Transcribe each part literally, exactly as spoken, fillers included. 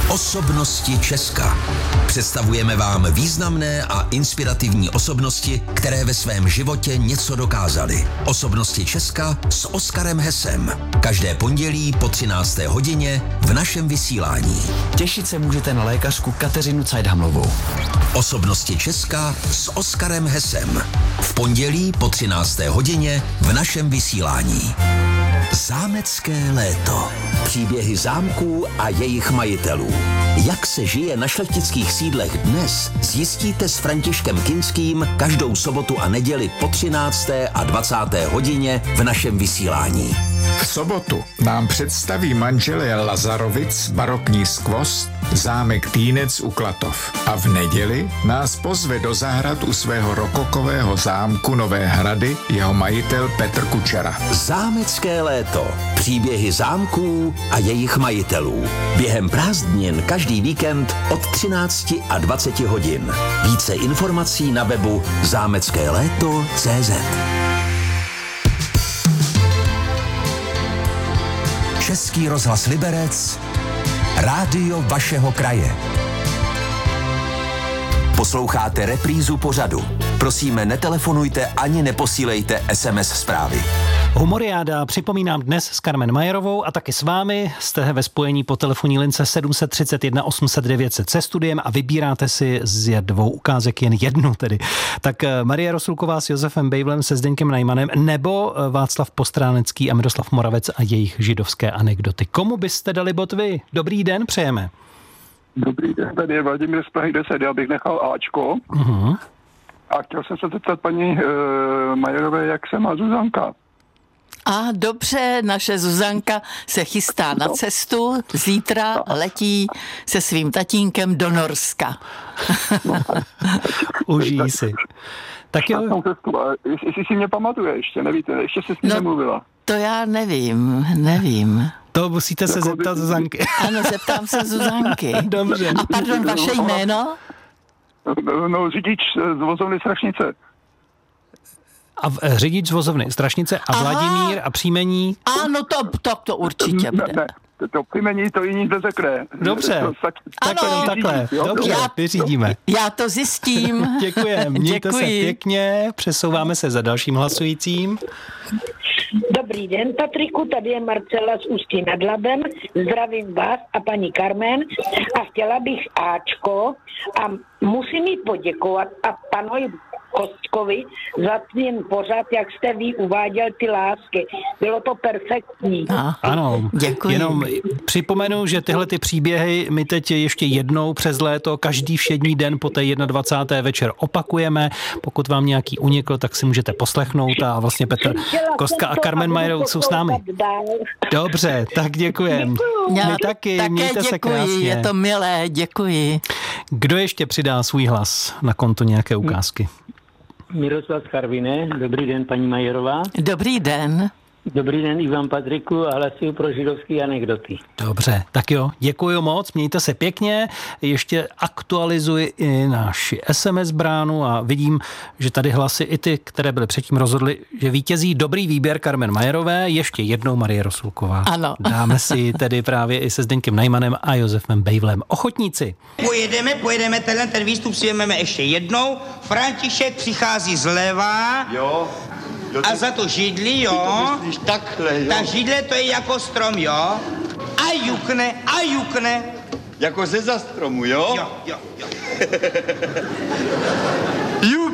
Osobnosti Česka. Představujeme vám významné a inspirativní osobnosti, které ve svém životě něco dokázaly. Osobnosti Česka s Oskarem Hesem. Každé pondělí po třinácté hodině v našem vysílání. Těšit se můžete na lékařku Kateřinu Cajdhamlovou. Osobnosti Česka s Oskarem Hesem. V pondělí po třinácté hodině v našem vysílání. Zámecké léto. Příběhy zámků a jejich majitelů. Jak se žije na šlechtických sídlech dnes, zjistíte s Františkem Kinským každou sobotu a neděli po třinácté a dvacáté hodině v našem vysílání. V sobotu nám představí manželé Lazarovic barokní skvost zámek Týnec u Klatov. A v neděli nás pozve do zahrad u svého rokokového zámku Nové Hrady jeho majitel Petr Kučera. Zámecké léto. Příběhy zámků a jejich majitelů. Během prázdnin každý víkend od třinácti a dvaceti hodin. Více informací na webu zámecké léto tečka cé zet. Český rozhlas Liberec, rádio vašeho kraje. Posloucháte reprízu pořadu. Prosíme, netelefonujte ani neposílejte es em es zprávy. Humoriáda připomínám dnes s Carmen Majerovou a taky s vámi. Jste ve spojení po telefonní lince sedm set třicet jedna osm set devět set se studiem a vybíráte si z dvou ukázek jen jednu tedy. Tak Marie Rosulková s Josefem Bejvlem, se Zdeňkem Najmanem nebo Václav Postránecký a Miroslav Moravec a jejich židovské anekdoty. Komu byste dali bod vy? Dobrý den, přejeme. Dobrý den, tady je Vladimír z Prahy deset, já bych nechal Ačko. Uh-huh. A chtěl jsem se zeptat paní e, Majerové, jak se má Zuzanka. A dobře, naše Zuzanka se chystá na cestu, zítra letí se svým tatínkem do Norska. Užijí si. Tak jo. Jestli si mě pamatuje ještě, nevíte, ještě se s ním no, nemluvila. To já nevím, nevím. To musíte se zeptat Zuzanky. Ano, zeptám se Zuzanky. Dobře. A pardon, vaše jméno? No, řidič z vozovny Strašnice. A v, řidič z vozovny Strašnice a Aha. Vladimír a příjmení? Ano, to, to, to určitě bude. Ne, ne, to příjmení to jiní neřekne. Dobře, tak, ano, takhle. Dobře, já, vyřídíme. Já to zjistím. Děkujeme, mějte Děkuji. se pěkně, přesouváme se za dalším hlasujícím. Dobrý den, Patriku, tady je Marcela z Ústí nad Labem, zdravím vás a paní Carmen a chtěla bych Ačko a musím jí poděkovat a panu Kostkovi za ten pořad, jak jste vy uváděl ty lásky. Bylo to perfektní. A, ano, děkuji. Jenom připomenu, že tyhle ty příběhy my teď ještě jednou přes léto, každý všední den po té dvacáté první večer opakujeme. Pokud vám nějaký unikl, tak si můžete poslechnout a vlastně Petr Kostka a Carmen Majerovou jsou s námi. Dobře, tak děkujem. Já my taky, také mějte děkuji, se krásně. Je to milé, děkuji. Kdo ještě přidá svůj hlas na konto nějaké ukázky? Miroslav Karviné, dobrý den, paní Majerová. Dobrý den. Dobrý den, Ivan Patriku a hlasuju pro židovské anekdoty. Dobře, tak jo, děkuji moc, mějte se pěkně, ještě aktualizuji i naši es em es bránu a vidím, že tady hlasy i ty, které byly předtím rozhodly, že vítězí dobrý výběr Carmen Majerové, ještě jednou Marie Rosulková. Ano. Dáme si tedy právě i se Zdeňkem Najmanem a Josefem Bejvlem. Ochotníci. Pojedeme, pojedeme, tenhle ten výstup si vezmeme ještě jednou. František přichází zleva. Jo. Jo, a za to židli, jo. To takhle, jo. Ta židle to je jako strom, jo. A jukne, a jukne. Jako ze za stromu, jo? Jo, jo, jo. Juk.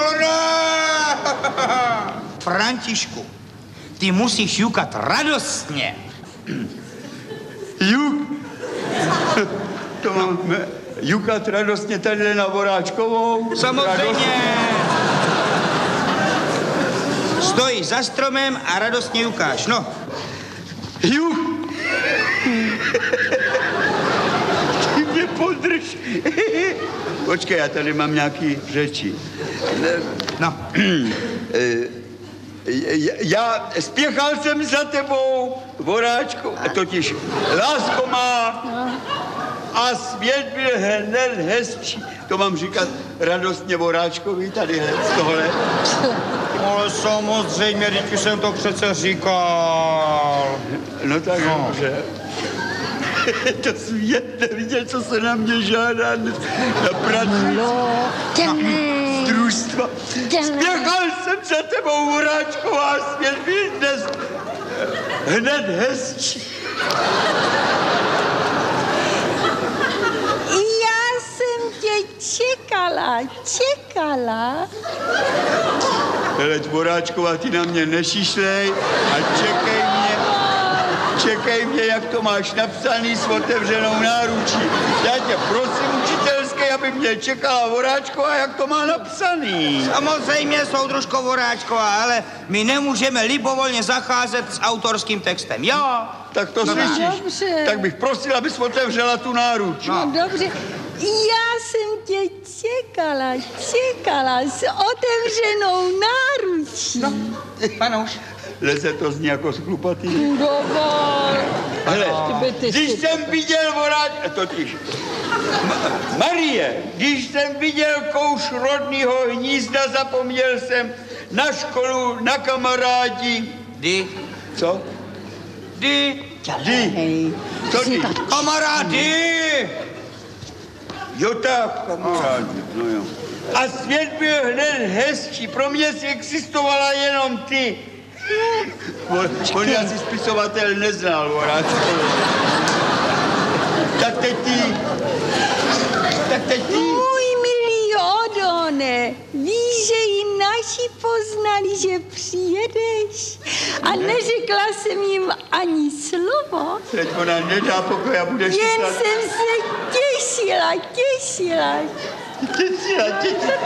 Františku, ty musíš jukat radostně. Juk. To máme jukat radostně tady na Voráčkovou. Samozřejmě. Radostně. Stojí za stromem a radostně jukáš, no. Juk. Ty mě podrž. Počkej, já tady mám nějaký řeči. No. Já spěchal jsem za tebou, Voráčku, totiž lásko má a svět byl hned hezčí. To mám říkat radostně Voráčkovi tadyhle z tohle. Ale samozřejmě, teď už jsem to přece říkal. No tak no. dobře. To svět neviděl, co se na mě žádá dnes na pracující. Jdeme. Z družstva. Spěchal jsem za tebou, Horáčková, svět byl dnes hned hezčí. Já jsem tě čekala, čekala. Hele, Horáčková, ty na mě nešišlej a čekej mě, čekej mě, jak to máš napsaný s otevřenou náručí. Já tě prosím, učitelské, aby mě čekala Horáčková, jak to má napsaný. Samozřejmě, soudružko Horáčková, ale my nemůžeme libovolně zacházet s autorským textem, jo? Tak to No, slyšíš? dobře. Tak bych prosil, abys otevřela tu náruč. No dobře, já jsem tě čekala, čekala s otevřenou náručí. No, panouš. Leze to zní jako sklupatý. Dovol. Hele, ty když si- jsem viděl Horáč... Totiž. Ma- Marie, když jsem viděl kouš rodného hnízda, zapomněl jsem na školu, na kamarádi. Kdy? Co? Kdy? Kdy? Co kdy? Kamarády! Jo tak, kamarádi, no jo. A svět byl hned hezčí, pro mě si existovala jenom ty. On, on asi spisovatel neznal, Horáčku. Tak teď ty. Tak teď ty. Můj milý Odone, víš, že jim naši poznali, že přijedeš? A neřekla jsem jim ani slovo. Teď ona nedá pokoj a budeš... Jen snad... jsem se těšila, těšila. Těšila, těšila.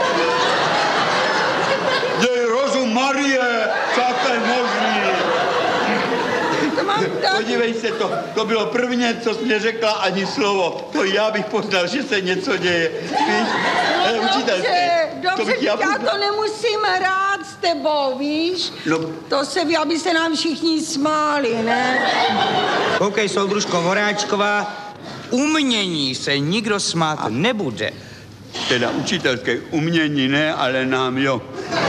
Dej rozum, Marie, co je možný. To mám tak. Podívej se, to, to bylo prvně, co jsi neřekla ani slovo. To já bych poznal, že se něco děje. Víš? No, Eh, učitelské, dobře, dobře, bych já, já já poznal. to nemusím hrát s tebou, víš? No. To se ví, aby se nám všichni smáli, ne? Koukej, soudružko Horáčková, umění se nikdo smát nebude. Teda učitelské umění ne, ale nám jo.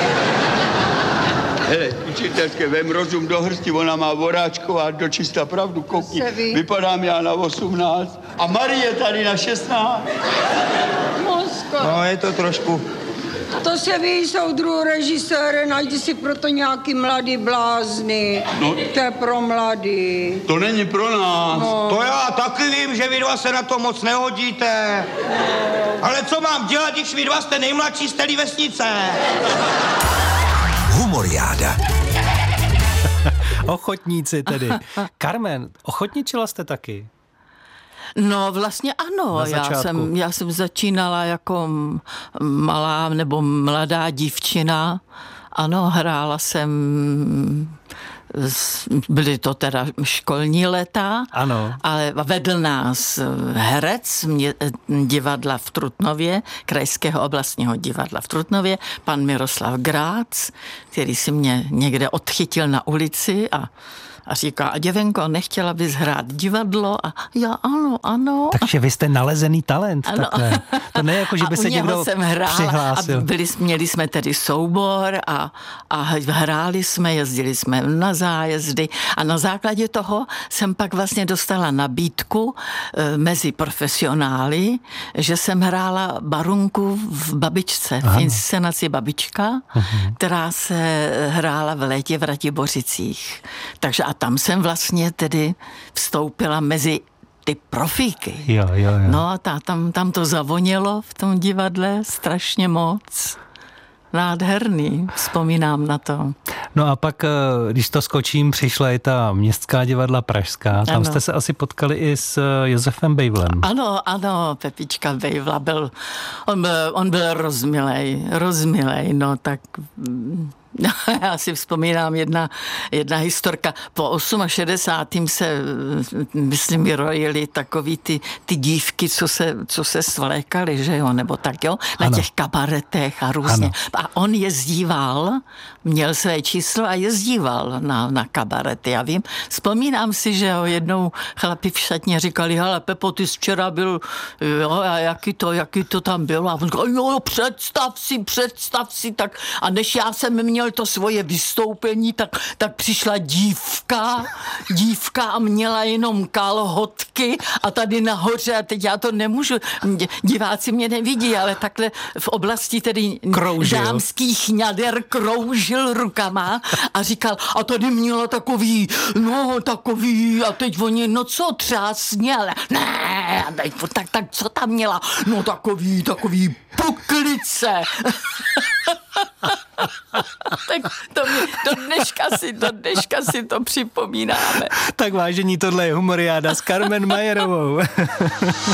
Hele, učitelské, vem rozum do hrsti, ona má Horáčková dočista pravdu, koukni. Vypadám já na osmnáct a Marie tady na šestnáct. Mosko. No, je to trošku... To se ví, soudruhu režisére, najdi si proto nějaký mladý blázny. No. To je pro mladý. To není pro nás. No. To já taky vím, že vy dva se na to moc nehodíte. Ale co mám dělat, když vy dva jste nejmladší z té vesnice? Humoriáda. Ochotníci tedy. Carmen, ochotničila jste taky? No vlastně ano, Na já začátku. jsem, já jsem začínala jako m- malá nebo mladá dívčina. Ano, hrála jsem, s- byly to teda školní léta, Ano. ale vedl nás herec mě, divadla v Trutnově, Krajského oblastního divadla v Trutnově, pan Miroslav Grác, který si mě někde odchytil na ulici a A říká, a děvenko, nechtěla bys hrát divadlo? A já, ano, ano. Takže vy jste nalezený talent Ano. takhle. To ne jako, že by a se u něho někdo jsem hrála přihlásil. A byli, měli jsme tedy soubor a, a hráli jsme, jezdili jsme na zájezdy a na základě toho jsem pak vlastně dostala nabídku e, mezi profesionály, že jsem hrála barunku v Babičce, v inscenaci Babička, Mhm. která se hrála v létě v Ratibořicích. Takže a tam jsem vlastně tedy vstoupila mezi ty profíky. Jo, jo, jo. No a ta, tam, tam to zavonělo v tom divadle strašně moc. Nádherný, vzpomínám na to. No a pak, když to skočím, přišla i ta městská divadla pražská. Tam Ano. jste se asi potkali i s Josefem Bejvlem. Ano, ano, Pepička Bejvla byl, on byl, on byl rozmilej, rozmilej, no tak... Já si vzpomínám jedna, jedna historka. Po šedesátém osmém se, myslím, vyrojili takový ty, ty dívky, co se, co se svlékaly, že jo, nebo tak jo, na Ano. těch kabaretech a různě. Ano. A on jezdíval, měl své číslo a jezdíval na, na kabarety. Já vím, vzpomínám si, že ho jednou chlapi v šatně říkali, hele Pepo, ty jsi včera byl, jo, a jaký to, jaký to tam bylo? A on říkal, jo, představ si, představ si, tak a než já jsem měl měl to svoje vystoupení, tak, tak přišla dívka, dívka a měla jenom kalhotky a tady nahoře, a teď já to nemůžu, diváci mě nevidí, ale takhle v oblasti tedy Kroužil. dámských ňader kroužil rukama a říkal, a tady měla takový, no takový, a teď oni, no co třásně, ale ne, a teď, tak, tak co tam měla? No takový, takový puklice. Tak to mě, do dneška si, do dneška si to připomínáme. Tak vážení, tohle je Humoriáda s Carmen Majerovou.